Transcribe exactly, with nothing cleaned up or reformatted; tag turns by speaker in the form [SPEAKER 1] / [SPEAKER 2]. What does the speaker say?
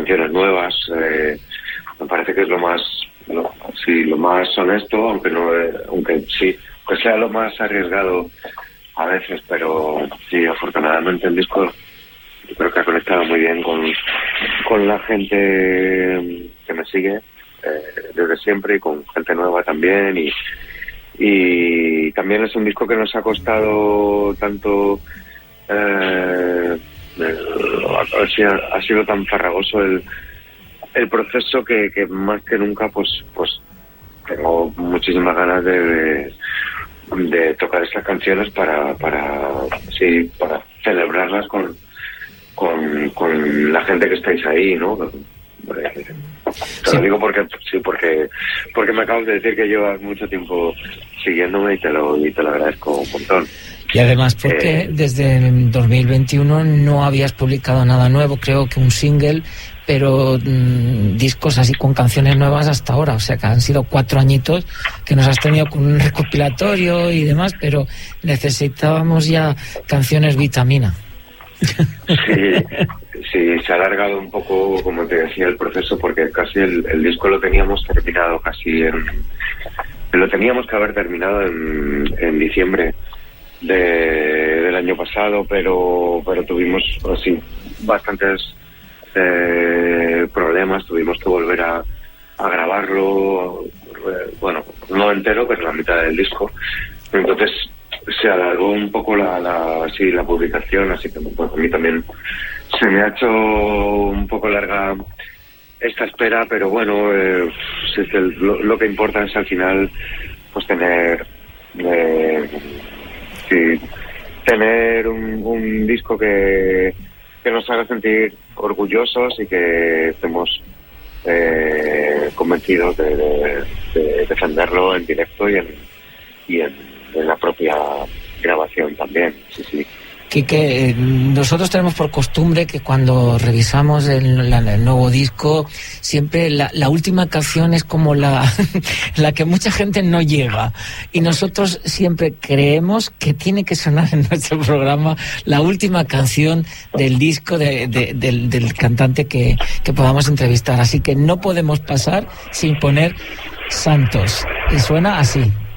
[SPEAKER 1] canciones nuevas. Eh, me parece que es lo más, lo, sí, lo más honesto, aunque no, eh, aunque sí, que sea lo más arriesgado a veces, pero sí, afortunadamente el disco yo creo que ha conectado muy bien con, con la gente que me sigue eh, desde siempre, y con gente nueva también, y, y también es un disco que nos ha costado tanto, eh, eh, ha, ha sido tan farragoso el, el proceso que, que más que nunca pues pues tengo muchísimas ganas de, de de tocar estas canciones para para sí para celebrarlas con con con la gente que estáis ahí, ¿no? Te sí. Lo digo porque sí porque porque me acabas de decir que llevas mucho tiempo siguiéndome, y te lo y te lo agradezco un montón.
[SPEAKER 2] Y además porque eh, desde dos mil veintiuno no habías publicado nada nuevo, creo que un single, pero mmm, discos así con canciones nuevas hasta ahora, o sea que han sido cuatro añitos que nos has tenido con un recopilatorio y demás, pero necesitábamos ya canciones vitamina.
[SPEAKER 1] Sí, sí, se ha alargado un poco, como te decía, el proceso, porque casi el, el disco lo teníamos terminado casi en... Lo teníamos que haber terminado en, en diciembre de, del año pasado, pero pero tuvimos así bastantes eh, problemas, tuvimos que volver a, a grabarlo, eh, bueno, no entero, pero la mitad del disco. Entonces se alargó un poco la, la, sí, la publicación, así que bueno, a mí también se me ha hecho un poco larga esta espera, pero bueno, eh, si es que lo, lo que importa es al final pues tener eh, sí, tener un, un disco que, que nos haga sentir orgullosos y que estemos eh, convencidos de, de, de defenderlo en directo y en, y en, en la propia grabación también. Sí, sí.
[SPEAKER 2] Quique, nosotros tenemos por costumbre que cuando revisamos el, la, el nuevo disco, siempre la, la última canción es como la, la que mucha gente no llega. Y nosotros siempre creemos que tiene que sonar en nuestro programa la última canción del disco de, de, del, del cantante que, que podamos entrevistar. Así que no podemos pasar sin poner Santos. Y suena así.